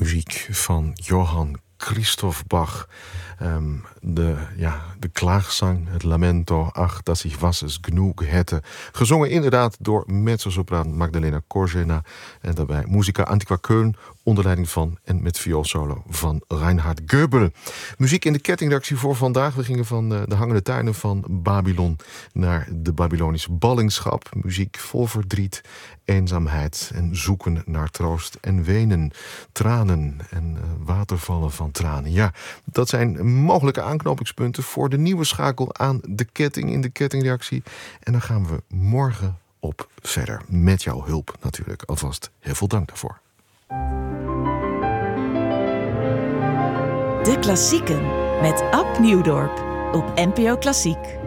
muziek van Johann Christoph Bach. De klaagzang, het lamento, ach, dass ich was es genug hätte. Gezongen inderdaad door mezzosopraan Magdalena Korzena. En daarbij Musica Antiqua Köln, onder leiding van en met vioolsolo van Reinhard Goebel. Muziek in de kettingreactie voor vandaag. We gingen van de hangende tuinen van Babylon naar de Babylonische ballingschap. Muziek vol verdriet, eenzaamheid en zoeken naar troost en wenen. Tranen en watervallen van tranen. Ja, dat zijn mogelijke aanknopingspunten voor de nieuwe schakel aan de ketting in de kettingreactie. En dan gaan we morgen op verder. Met jouw hulp natuurlijk. Alvast heel veel dank daarvoor. De Klassieken met Ab Nieuwdorp op NPO Klassiek.